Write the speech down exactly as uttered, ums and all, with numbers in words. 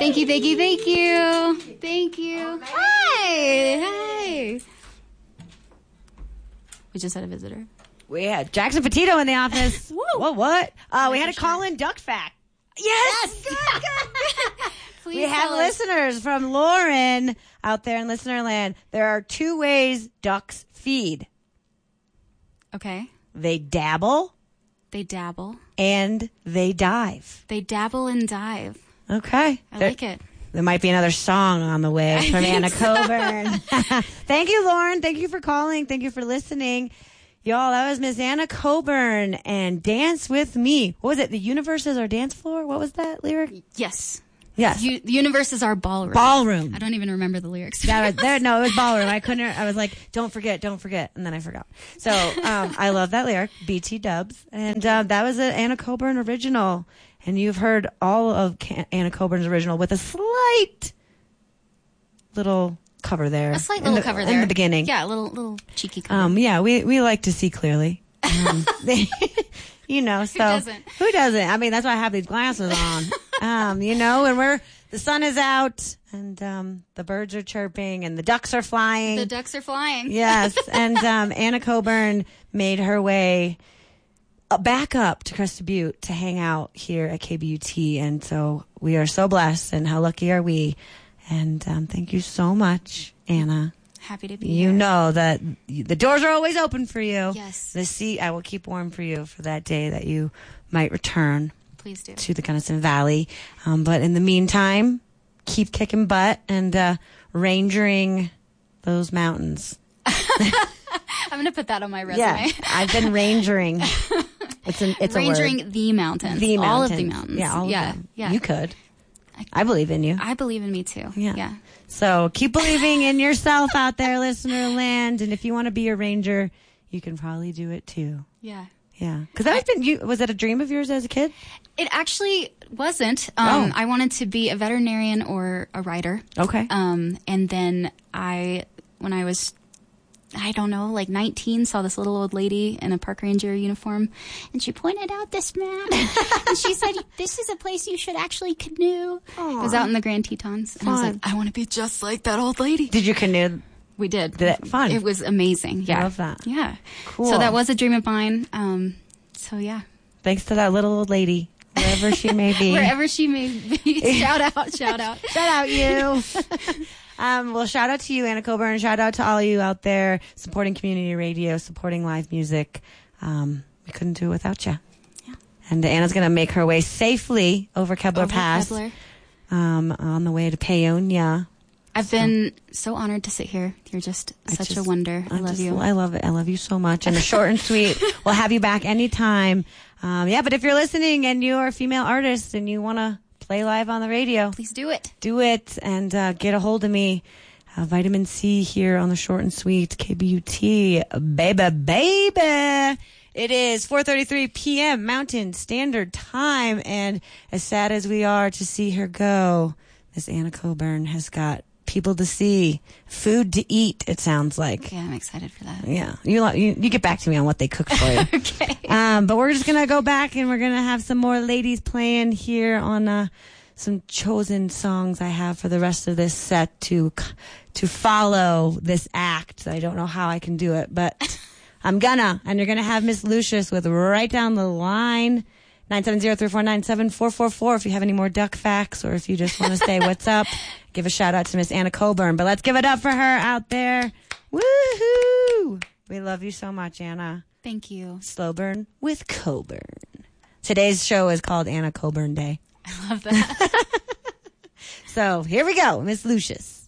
Thank you, thank you, thank you. Thank you. Hi. Hi. We just had a visitor. We had Jackson Petito in the office. Woo. What, what? Uh, we had a sure. call-in duck fact. Yes. Good, good. Please We have tell us. listeners from Lauren out there in listener land. There are two ways ducks feed. Okay. They dabble They dabble. and they dive. They dabble and dive. Okay. I There- like it. There might be another song on the way I from think Anna so. Coburn. Thank you, Lauren. Thank you for calling. Thank you for listening. Y'all, that was Miss Anna Coburn and Dance With Me. What was it? The universe is our dance floor? What was that lyric? Yes. Yes. You, the universe is our ballroom. Ballroom. I don't even remember the lyrics. That was, there, no, it was ballroom. I couldn't, I was like, don't forget, don't forget. And then I forgot. So, um, I love that lyric, B T Dubs. And, um, that was an Anna Coburn original. And you've heard all of Ca- Anna Coburn's original with a slight little cover there. A slight in little the- cover there. In the beginning. Yeah, a little, little cheeky cover. Um, yeah, we, we like to see clearly. Um, they, you know, so. doesn't? Who doesn't? I mean, that's why I have these glasses on. um, you know, and we're, the sun is out and, um, the birds are chirping and the ducks are flying. the ducks are flying. Yes. And, um, Anna Coburn made her way uh, back up to Crested Butte to hang out here at K B U T. And so we are so blessed, and how lucky are we? And, um, thank you so much, Anna. Happy to be You here. know that the doors are always open for you. Yes. The seat I will keep warm for you for that day that you might return Please do. to the Gunnison Valley. Um, but in the meantime, keep kicking butt and uh, rangering those mountains. I'm going to put that on my resume. Yeah, I've been rangering. It's an it's a word. Rangering the mountains. The All of mountains. the mountains. Yeah, all yeah. of them. Yeah. You could. I believe in you. I believe in me too. Yeah. Yeah. So keep believing in yourself out there, listener land. And if you want to be a ranger, you can probably do it too. Yeah. Yeah. Because that was been you. Was that a dream of yours as a kid? It actually wasn't. Um, Oh. I wanted to be a veterinarian or a writer. Okay. Um, and then I, when I was, I don't know, like nineteen, saw this little old lady in a park ranger uniform, and she pointed out this map, and she said, "This is a place you should actually canoe." It was out in the Grand Tetons, and I was Fun. like, "I want to be just like that old lady." Did you canoe? We did. Did it- fun. It was amazing. Yeah. love that. Yeah. Cool. So that was a dream of mine. Um, so yeah. Thanks to that little old lady, wherever she may be. Wherever she may be. Shout out, shout out. Shout out you. um, well, shout out to you, Anna Coburn. Shout out to all of you out there supporting community radio, supporting live music. Um, we couldn't do it without you. Yeah. And Anna's going to make her way safely over Kebler Over Pass Kebler. Um, on the way to Paonia. I've been so honored to sit here. You're just I such a just- wonder. I, love just- you. I love it. I love you so much. And the short and sweet. We'll have you back anytime. Um, yeah, but if you're listening and you are a female artist and you want to play live on the radio, Please do it. do it and uh, get a hold of me. Uh, Vitamin C here on the short and sweet K B U T. Baby, baby. It is four thirty-three p.m. Mountain Standard Time. And as sad as we are to see her go, Miss Anna Coburn has got people to see, food to eat, it sounds like. Yeah, I'm excited for that. Yeah, you, you you get back to me on what they cook for you. Okay. Um, but we're just gonna go back and we're gonna have some more ladies playing here on uh, some chosen songs I have for the rest of this set to to follow this act. I don't know how I can do it, but I'm gonna. And you're gonna have Miss Lucius with Right Down the Line. nine seven zero, three four nine, seven four four four if you have any more duck facts or if you just want to say what's up. Give a shout out to Miss Anna Coburn. But let's give it up for her out there. Woohoo! We love you so much, Anna. Thank you. Slow burn with Coburn. Today's show is called Anna Coburn Day. I love that. So here we go, Miss Lucius.